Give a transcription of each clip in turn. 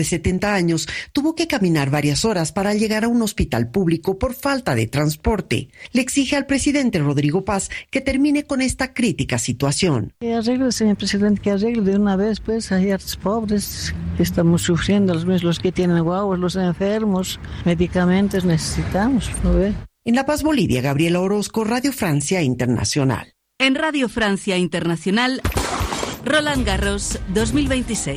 de 70 años, tuvo que caminar varias horas para llegar a un hospital público por falta de transporte. Le exige al presidente Rodrigo Paz que termine con esta crítica situación. Que arregle, señor presidente, que arregle de una vez, pues, hay hartos pobres que estamos sufriendo, los que tienen guaguas, los enfermos, medicamentos necesitamos, ¿no ve? En La Paz, Bolivia, Gabriela Orozco, Radio Francia Internacional. En Radio Francia Internacional, Roland Garros 2026.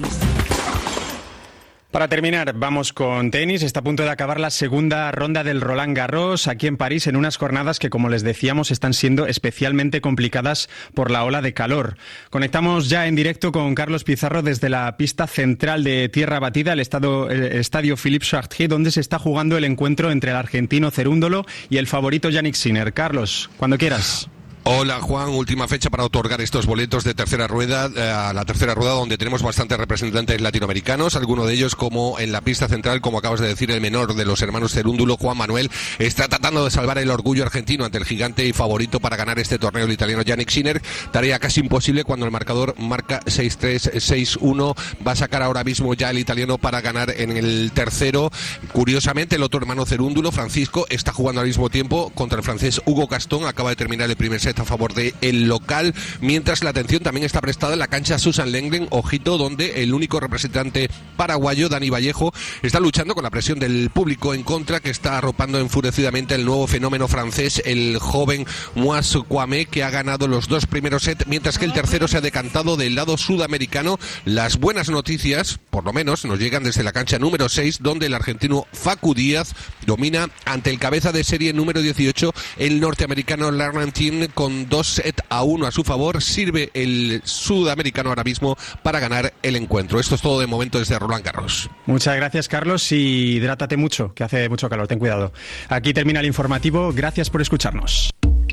Para terminar, vamos con tenis. Está a punto de acabar la segunda ronda del Roland Garros aquí en París, en unas jornadas que, como les decíamos, están siendo especialmente complicadas por la ola de calor. Conectamos ya en directo con Carlos Pizarro desde la pista central de Tierra Batida, el estadio Philippe Chatrier, donde se está jugando el encuentro entre el argentino Cerúndolo y el favorito Jannik Sinner. Carlos, cuando quieras. Hola Juan, última fecha para otorgar estos boletos de tercera rueda, a la tercera rueda, donde tenemos bastantes representantes latinoamericanos, algunos de ellos, como en la pista central, como acabas de decir, el menor de los hermanos Cerúndolo, Juan Manuel, está tratando de salvar el orgullo argentino ante el gigante y favorito para ganar este torneo, el italiano Jannik Sinner. Tarea casi imposible cuando el marcador marca 6-3, 6-1, va a sacar ahora mismo ya el italiano para ganar en el tercero. Curiosamente, el otro hermano Cerúndolo, Francisco, está jugando al mismo tiempo contra el francés Hugo Castón, acaba de terminar el primer set a favor del local, mientras la atención también está prestada en la cancha Susan Lenglen, ojito, donde el único representante paraguayo, Dani Vallejo, está luchando con la presión del público en contra, que está arropando enfurecidamente el nuevo fenómeno francés, el joven Moise Kwame, que ha ganado los dos primeros sets, mientras que el tercero se ha decantado del lado sudamericano. Las buenas noticias, por lo menos, nos llegan desde la cancha número 6, donde el argentino Facu Díaz domina ante el cabeza de serie número 18, el norteamericano Larnantine, con 2-1 a su favor. Sirve el sudamericano ahora mismo para ganar el encuentro. Esto es todo de momento desde Roland Garros. Muchas gracias, Carlos, y hidrátate mucho, que hace mucho calor, ten cuidado. Aquí termina el informativo, gracias por escucharnos.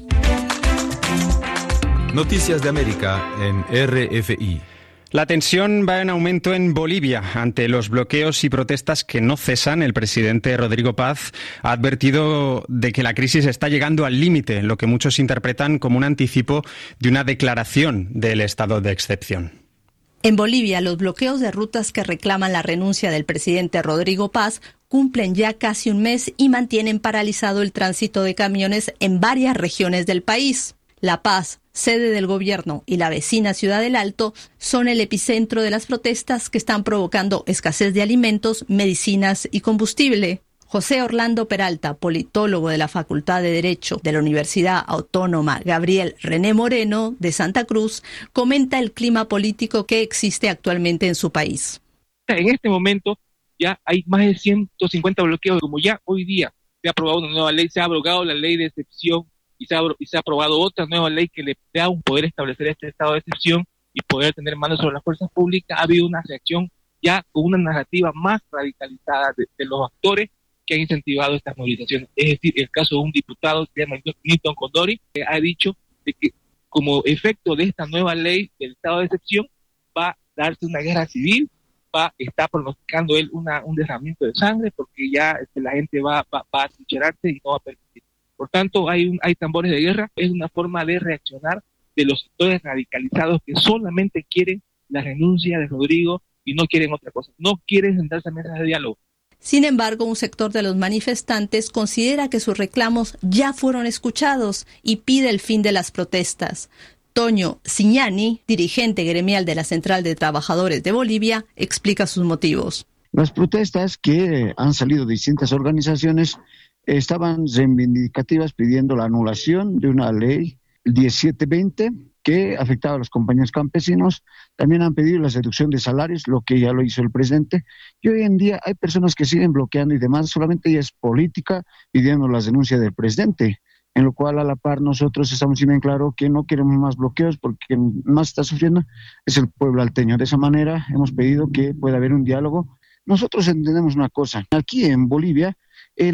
Noticias de América en RFI. La tensión va en aumento en Bolivia. Ante los bloqueos y protestas que no cesan, el presidente Rodrigo Paz ha advertido de que la crisis está llegando al límite, lo que muchos interpretan como un anticipo de una declaración del estado de excepción. En Bolivia, los bloqueos de rutas que reclaman la renuncia del presidente Rodrigo Paz cumplen ya casi un mes y mantienen paralizado el tránsito de camiones en varias regiones del país. La Paz, sede del gobierno, y la vecina Ciudad del Alto son el epicentro de las protestas que están provocando escasez de alimentos, medicinas y combustible. José Orlando Peralta, politólogo de la Facultad de Derecho de la Universidad Autónoma Gabriel René Moreno de Santa Cruz, comenta el clima político que existe actualmente en su país. En este momento ya hay más de 150 bloqueos, como ya hoy día se ha aprobado una nueva ley, se ha abrogado la ley de excepción y se ha aprobado otra nueva ley que le da un poder establecer este estado de excepción y poder tener manos sobre las fuerzas públicas. Ha habido una reacción ya con una narrativa más radicalizada de los actores que han incentivado estas movilizaciones. Es decir, el caso de un diputado que se llama Newton Condori, que ha dicho de que como efecto de esta nueva ley del estado de excepción va a darse una guerra civil, está pronosticando él un derramamiento de sangre, porque ya la gente va a sincerarse y no va a permitir. Por tanto, hay tambores de guerra. Es una forma de reaccionar de los sectores radicalizados que solamente quieren la renuncia de Rodrigo y no quieren otra cosa. No quieren sentarse a mesas de diálogo. Sin embargo, un sector de los manifestantes considera que sus reclamos ya fueron escuchados y pide el fin de las protestas. Toño Cignani, dirigente gremial de la Central de Trabajadores de Bolivia, explica sus motivos. Las protestas que han salido de distintas organizaciones estaban reivindicativas pidiendo la anulación de una ley, el 1720, que afectaba a los compañeros campesinos. También han pedido la reducción de salarios, lo que ya lo hizo el presidente. Y hoy en día hay personas que siguen bloqueando y demás, solamente es política pidiendo la renuncia del presidente, en lo cual a la par nosotros estamos bien claro que no queremos más bloqueos, porque quien más está sufriendo es el pueblo alteño. De esa manera hemos pedido que pueda haber un diálogo. Nosotros entendemos una cosa, aquí en Bolivia el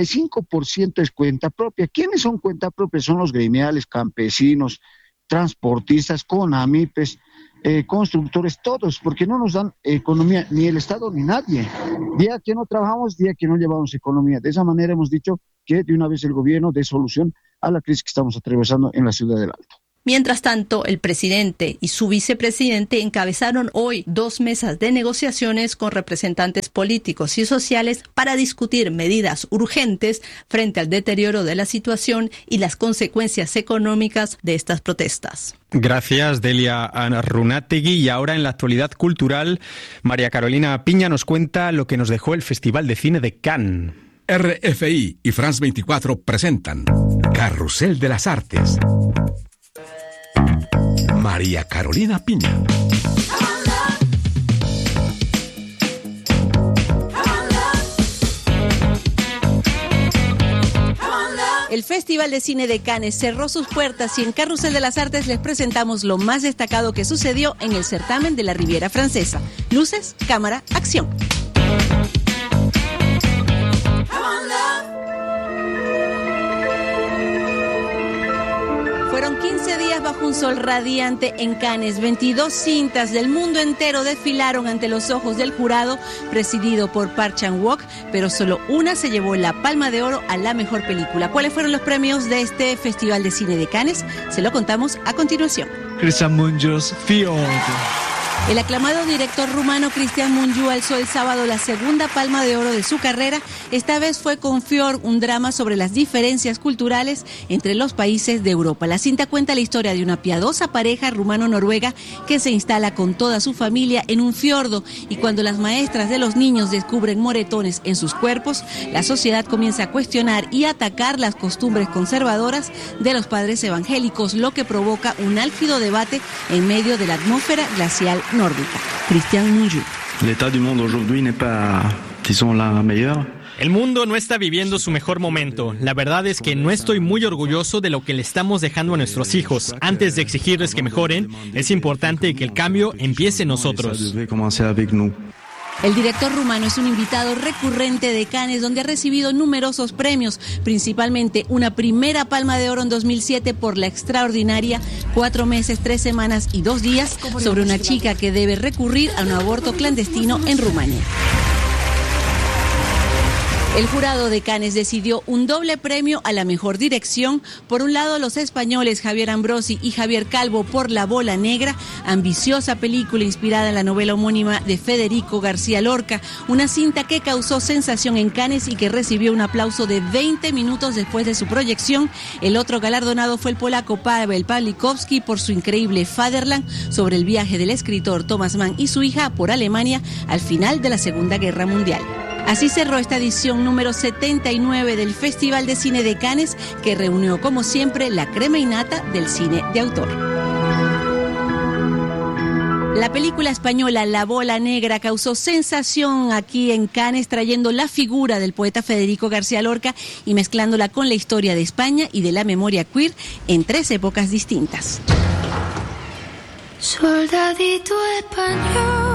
85% es cuenta propia. ¿Quiénes son cuenta propia? Son los gremiales, campesinos, transportistas, CONAMIPES, constructores, todos, porque no nos dan economía, ni el Estado ni nadie. Día que no trabajamos, día que no llevamos economía. De esa manera hemos dicho que de una vez el gobierno dé solución a la crisis que estamos atravesando en la Ciudad del Alto. Mientras tanto, el presidente y su vicepresidente encabezaron hoy 2 mesas de negociaciones con representantes políticos y sociales para discutir medidas urgentes frente al deterioro de la situación y las consecuencias económicas de estas protestas. Gracias, Delia Arrunategui. Y ahora, en la actualidad cultural, María Carolina Piña nos cuenta lo que nos dejó el Festival de Cine de Cannes. RFI y France 24 presentan Carrusel de las Artes. María Carolina Piña. El Festival de Cine de Cannes cerró sus puertas y en Carrusel de las Artes les presentamos lo más destacado que sucedió en el certamen de la Riviera Francesa. Luces, cámara, acción. Fueron 15 días bajo un sol radiante en Cannes. 22 cintas del mundo entero desfilaron ante los ojos del jurado, presidido por Park Chan-wook, pero solo una se llevó la Palma de Oro a la mejor película. ¿Cuáles fueron los premios de este Festival de Cine de Cannes? Se lo contamos a continuación. Cristian Mungiu's Field. El aclamado director rumano Cristian Mungiu alzó el sábado la segunda Palma de Oro de su carrera. Esta vez fue con Fjord, un drama sobre las diferencias culturales entre los países de Europa. La cinta cuenta la historia de una piadosa pareja rumano-noruega que se instala con toda su familia en un fiordo, y cuando las maestras de los niños descubren moretones en sus cuerpos, la sociedad comienza a cuestionar y atacar las costumbres conservadoras de los padres evangélicos, lo que provoca un álgido debate en medio de la atmósfera glacial nórdica. Cristian Mungiu. L'état du monde aujourd'hui n'est pas, disons, la meilleure. El mundo no está viviendo su mejor momento. La verdad es que no estoy muy orgulloso de lo que le estamos dejando a nuestros hijos. Antes de exigirles que mejoren, es importante que el cambio empiece en nosotros. El director rumano es un invitado recurrente de Cannes, donde ha recibido numerosos premios, principalmente una primera Palma de Oro en 2007 por la extraordinaria 4 meses, 3 semanas y 2 días sobre una chica que debe recurrir a un aborto clandestino en Rumania. El jurado de Cannes decidió un doble premio a la mejor dirección. Por un lado, los españoles Javier Ambrosi y Javier Calvo por La Bola Negra, ambiciosa película inspirada en la novela homónima de Federico García Lorca, una cinta que causó sensación en Cannes y que recibió un aplauso de 20 minutos después de su proyección. El otro galardonado fue el polaco Paweł Pawlikowski por su increíble Fatherland, sobre el viaje del escritor Thomas Mann y su hija por Alemania al final de la Segunda Guerra Mundial. Así cerró esta edición número 79 del Festival de Cine de Cannes, que reunió como siempre la crema innata del cine de autor. La película española La Bola Negra causó sensación aquí en Cannes, trayendo la figura del poeta Federico García Lorca y mezclándola con la historia de España y de la memoria queer en 3 épocas distintas. Soldadito español.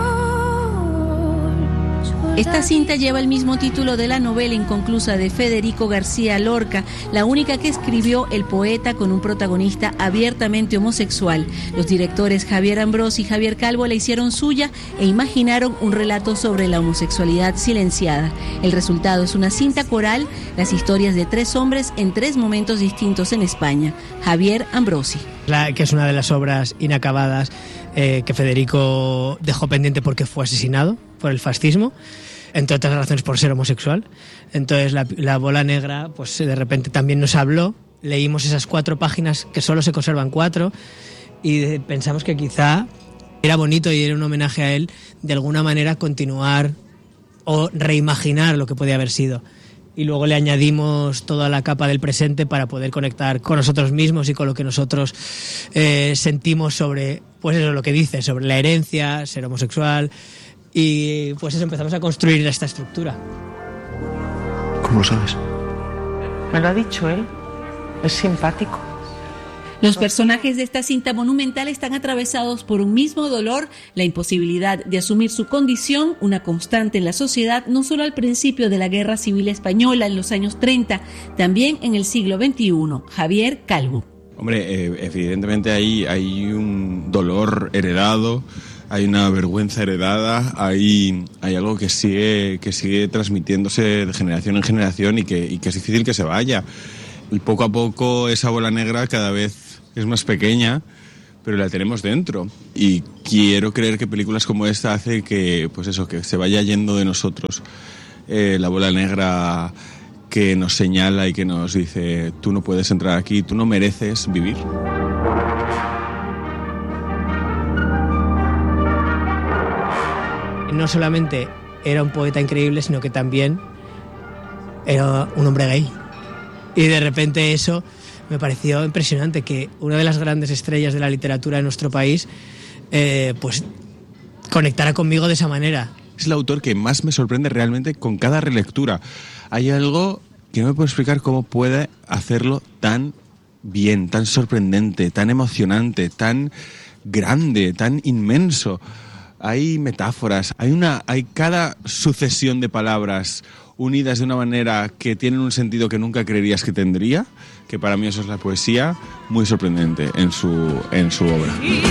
Esta cinta lleva el mismo título de la novela inconclusa de Federico García Lorca, la única que escribió el poeta, con un protagonista abiertamente homosexual. Los directores Javier Ambrosi y Javier Calvo la hicieron suya e imaginaron un relato sobre la homosexualidad silenciada. El resultado es una cinta coral, las historias de 3 hombres en 3 momentos distintos en España. Javier Ambrosi. Que es una de las obras inacabadas que Federico dejó pendiente porque fue asesinado por el fascismo, entre otras razones por ser homosexual. Entonces la Bola Negra, pues de repente también nos habló, leímos esas 4 páginas, que solo se conservan 4, y pensamos que quizá era bonito y era un homenaje a él, de alguna manera continuar o reimaginar lo que podía haber sido. Y luego le añadimos toda la capa del presente para poder conectar con nosotros mismos y con lo que nosotros sentimos sobre, pues eso, lo que dice, sobre la herencia, ser homosexual. Y pues eso, empezamos a construir esta estructura. ¿Cómo lo sabes? Me lo ha dicho él. Es simpático. Los personajes de esta cinta monumental están atravesados por un mismo dolor, la imposibilidad de asumir su condición, una constante en la sociedad, no solo al principio de la Guerra Civil Española en los años 30, también en el siglo XXI. Javier Calvo. Hombre, evidentemente hay un dolor heredado, hay una vergüenza heredada, hay algo que sigue transmitiéndose de generación en generación y que es difícil que se vaya. Y poco a poco esa bola negra cada vez es más pequeña, pero la tenemos dentro. Y quiero creer que películas como esta hacen que, pues eso, que se vaya yendo de nosotros la bola negra que nos señala y que nos dice: tú no puedes entrar aquí, tú no mereces vivir. No solamente era un poeta increíble, sino que también era un hombre gay. Y de repente eso me pareció impresionante, que una de las grandes estrellas de la literatura de nuestro país pues conectara conmigo de esa manera. Es el autor que más me sorprende realmente con cada relectura. Hay algo que no me puedo explicar cómo puede hacerlo tan bien, tan sorprendente, tan emocionante, tan grande, tan inmenso. Hay metáforas, hay cada sucesión de palabras unidas de una manera que tienen un sentido que nunca creerías que tendría, que para mí eso es la poesía, muy sorprendente en su obra.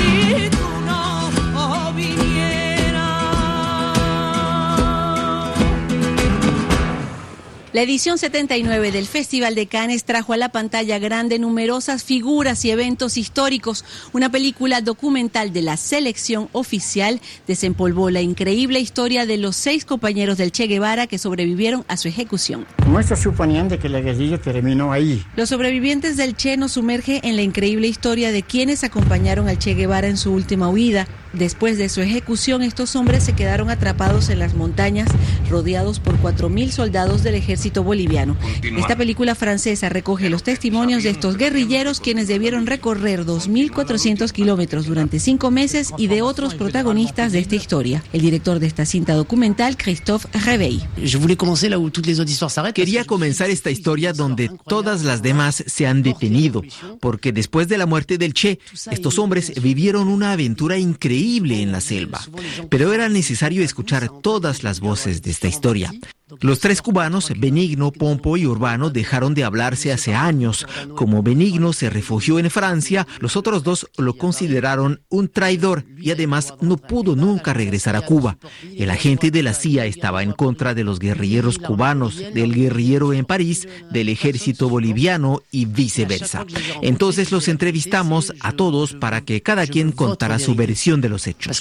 La edición 79 del Festival de Cannes trajo a la pantalla grande numerosas figuras y eventos históricos. Una película documental de la selección oficial desempolvó la increíble historia de los 6 compañeros del Che Guevara que sobrevivieron a su ejecución. Muchos suponían de que la guerrilla terminó ahí. Los sobrevivientes del Che nos sumerge en la increíble historia de quienes acompañaron al Che Guevara en su última huida. Después de su ejecución, estos hombres se quedaron atrapados en las montañas, rodeados por 4.000 soldados del ejército boliviano. Esta película francesa recoge los testimonios de estos guerrilleros, quienes debieron recorrer 2.400 kilómetros durante 5 meses, y de otros protagonistas de esta historia. El director de esta cinta documental, Christophe Réveil. Quería comenzar esta historia donde todas las demás se han detenido, porque después de la muerte del Che, estos hombres vivieron una aventura increíble en la selva, pero era necesario escuchar todas las voces de esta historia. Los 3 cubanos, Benigno, Pompo y Urbano, dejaron de hablarse hace años. Como Benigno se refugió en Francia, los otros 2 lo consideraron un traidor y además no pudo nunca regresar a Cuba. El agente de la CIA estaba en contra de los guerrilleros cubanos, del guerrillero en París, del ejército boliviano y viceversa. Entonces los entrevistamos a todos para que cada quien contara su versión de los hechos.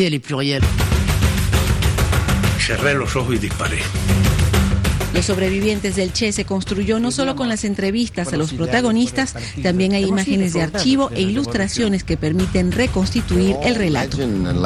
Cerré los ojos y disparé. Los sobrevivientes del Che se construyó no solo con las entrevistas a los protagonistas, también hay imágenes de archivo e ilustraciones que permiten reconstituir el relato.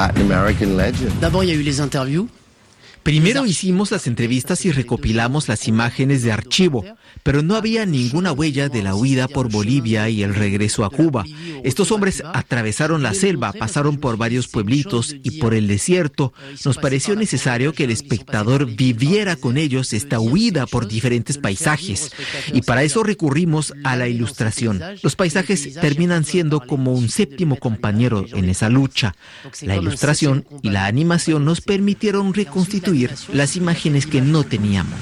Primero hicimos las entrevistas y recopilamos las imágenes de archivo, pero no había ninguna huella de la huida por Bolivia y el regreso a Cuba. Estos hombres atravesaron la selva, pasaron por varios pueblitos y por el desierto. Nos pareció necesario que el espectador viviera con ellos esta huida por diferentes paisajes, y para eso recurrimos a la ilustración. Los paisajes terminan siendo como un 7º compañero en esa lucha. La ilustración y la animación nos permitieron reconstituir las imágenes que no teníamos.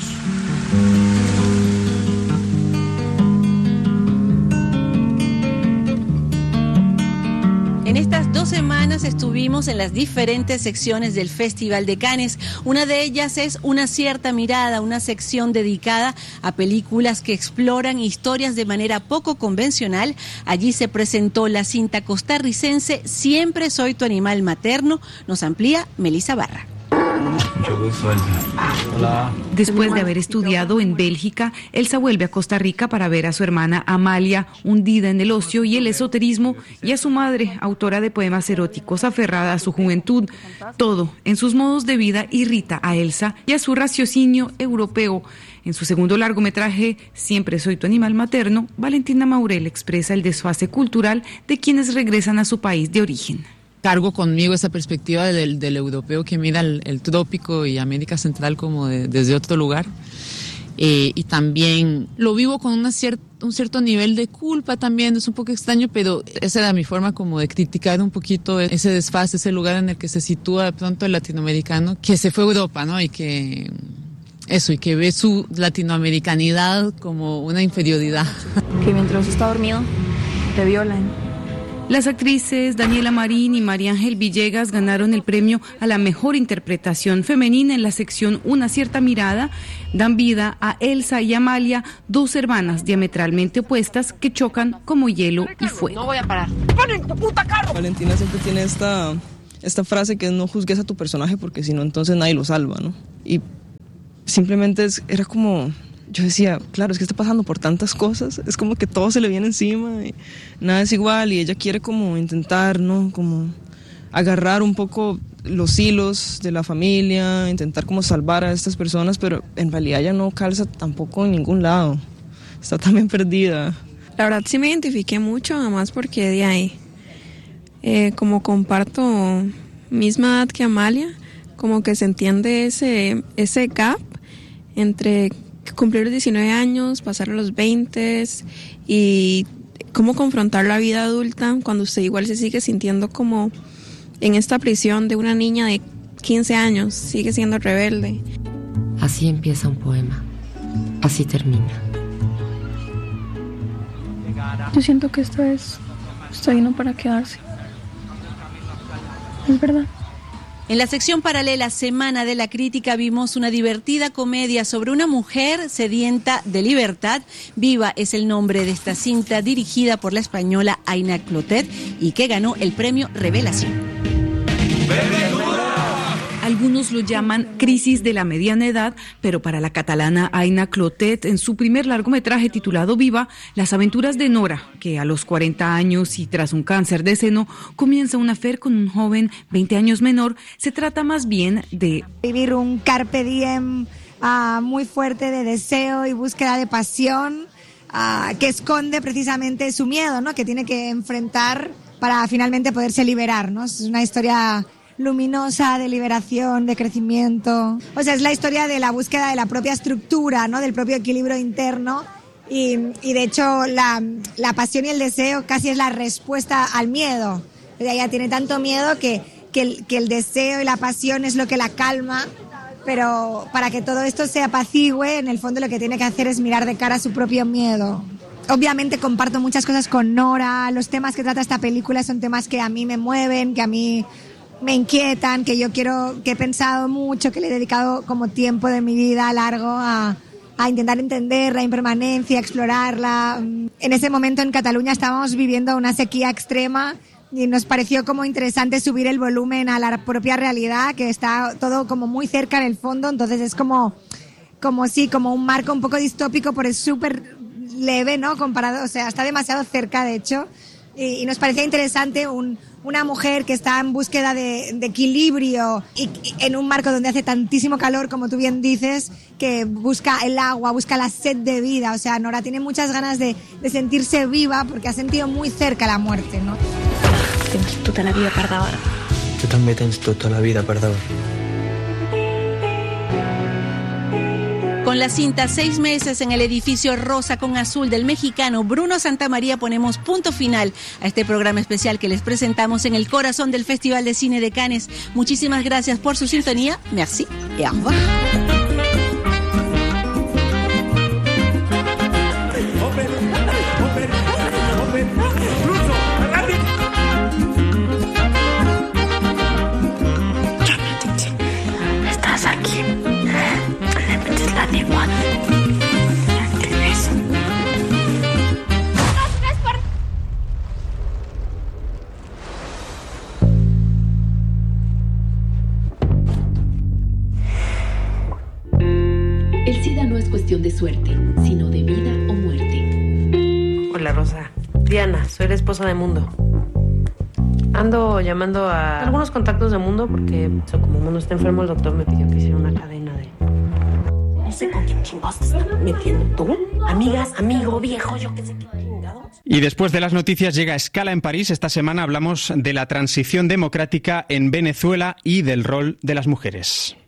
En estas 2 semanas estuvimos en las diferentes secciones del Festival de Cannes. Una de ellas es Una cierta mirada, una sección dedicada a películas que exploran historias de manera poco convencional. Allí se presentó la cinta costarricense Siempre soy tu animal materno. Nos amplía Melissa Barra. Después de haber estudiado en Bélgica, Elsa vuelve a Costa Rica para ver a su hermana Amalia, hundida en el ocio y el esoterismo, y a su madre, autora de poemas eróticos, aferrada a su juventud. Todo en sus modos de vida irrita a Elsa y a su raciocinio europeo. En su segundo largometraje, Siempre soy tu animal materno, Valentina Maurel expresa el desfase cultural de quienes regresan a su país de origen. Cargo conmigo esa perspectiva del europeo que mira el trópico y América Central como desde otro lugar. Y también lo vivo con un cierto nivel de culpa también, es un poco extraño, pero esa era mi forma como de criticar un poquito ese desfase, ese lugar en el que se sitúa de pronto el latinoamericano, que se fue a Europa, ¿no? Y que ve su latinoamericanidad como una inferioridad. Que mientras está dormido, te violan. Las actrices Daniela Marín y María Ángel Villegas ganaron el premio a la mejor interpretación femenina en la sección Una cierta mirada. Dan vida a Elsa y Amalia, dos hermanas diametralmente opuestas que chocan como hielo y fuego. No voy a parar. ¡Pon en tu puta carro! Valentina siempre tiene esta frase que es: no juzgues a tu personaje porque si no entonces nadie lo salva, ¿no? Y simplemente era como... Yo decía, claro, es que está pasando por tantas cosas, es como que todo se le viene encima y nada es igual, y ella quiere como intentar, ¿no? Como agarrar un poco los hilos de la familia, intentar como salvar a estas personas, pero en realidad ella no calza tampoco en ningún lado, está también perdida. La verdad sí me identifiqué mucho, además porque de ahí, como comparto misma edad que Amalia, como que se entiende ese gap entre cumplir los 19 años, pasar a los 20 y cómo confrontar la vida adulta cuando usted igual se sigue sintiendo como en esta prisión de una niña de 15 años, sigue siendo rebelde. Así empieza un poema, así termina. Yo siento que esta vez está vino para quedarse. Es verdad. En la sección paralela Semana de la Crítica vimos una divertida comedia sobre una mujer sedienta de libertad. Viva es el nombre de esta cinta, dirigida por la española Aina Clotet y que ganó el premio Revelación. Algunos lo llaman crisis de la mediana edad, pero para la catalana Aina Clotet, en su primer largometraje titulado Viva, las aventuras de Nora, que a los 40 años y tras un cáncer de seno comienza un affair con un joven 20 años menor, se trata más bien de vivir un carpe diem muy fuerte de deseo y búsqueda de pasión, que esconde precisamente su miedo, ¿no? Que tiene que enfrentar para finalmente poderse liberar, ¿no? Es una historia luminosa, de liberación, de crecimiento. O sea, es la historia de la búsqueda de la propia estructura, ¿no? Del propio equilibrio interno. Y de hecho, la pasión y el deseo casi es la respuesta al miedo. Ella tiene tanto miedo que el deseo y la pasión es lo que la calma. Pero para que todo esto se apacigüe, en el fondo lo que tiene que hacer es mirar de cara a su propio miedo. Obviamente comparto muchas cosas con Nora. Los temas que trata esta película son temas que a mí me mueven, que a mí me inquietan, que he pensado mucho, que le he dedicado como tiempo de mi vida largo a intentar entender la impermanencia, explorarla. En ese momento en Cataluña estábamos viviendo una sequía extrema y nos pareció como interesante subir el volumen a la propia realidad, que está todo como muy cerca en el fondo, entonces es como un marco un poco distópico, pero es súper leve, ¿no? Comparado, o sea, está demasiado cerca, de hecho, y nos parecía interesante una mujer que está en búsqueda de equilibrio y en un marco donde hace tantísimo calor, como tú bien dices, que busca el agua, busca la sed de vida. O sea, Nora tiene muchas ganas de sentirse viva porque ha sentido muy cerca la muerte, ¿no? Tens tota la vida per davant. Tu també tens tota la vida per davant. Con la cinta 6 meses en el edificio rosa con azul del mexicano Bruno Santamaría ponemos punto final a este programa especial que les presentamos en el corazón del Festival de Cine de Cannes. Muchísimas gracias por su sintonía. Merci et au revoir. Estás aquí. Repites la lengua. El SIDA no es cuestión de suerte, sino de vida o muerte. Hola, Rosa. Diana, soy la esposa de Mundo. Ando llamando a algunos contactos de Mundo porque como Mundo está enfermo, el doctor me pidió que hiciera una cadena de... No sé con quién chingados te estás metiendo tú. Amigas, amigo, viejo, yo qué sé qué chingados. Y después de las noticias llega Escala en París. Esta semana hablamos de la transición democrática en Venezuela y del rol de las mujeres.